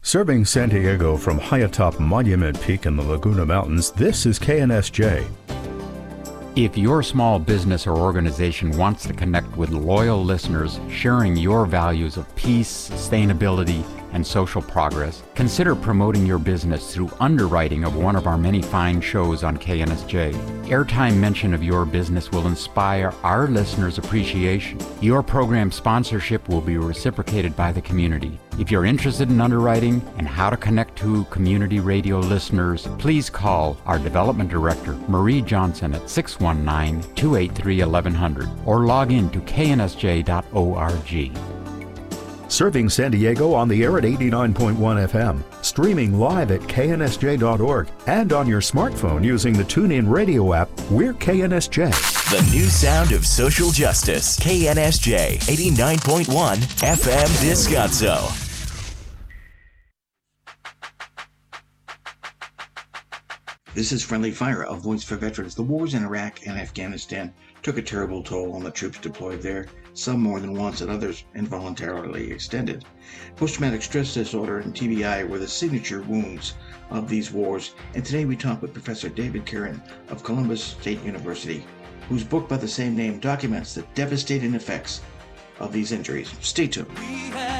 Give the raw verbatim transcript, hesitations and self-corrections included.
Serving San Diego from high atop Monument Peak in the Laguna Mountains, this is K N S J. If your small business or organization wants to connect with loyal listeners sharing your values of peace, sustainability, and social progress, consider promoting your business through underwriting of one of our many fine shows on K N S J. Airtime mention of your business will inspire our listeners' appreciation. Your program sponsorship will be reciprocated by the community. If you're interested in underwriting and how to connect to community radio listeners, please call our Development Director, Marie Johnson, at six one nine, two eight three, eleven hundred or log in to k n s j dot org. Serving San Diego on the air at eighty-nine point one F M, streaming live at k n s j dot org, and on your smartphone using the TuneIn Radio app, we're K N S J. The new sound of social justice. K N S J, eighty-nine point one F M Descanso. This is Friendly Fire, a voice for veterans. The wars in Iraq and Afghanistan took a terrible toll on the troops deployed there, some more than once and others involuntarily extended. Post-traumatic stress disorder and T B I were the signature wounds of these wars, and today we talk with Professor David Curran of Columbus State University, whose book by the same name documents the devastating effects of these injuries. Stay tuned.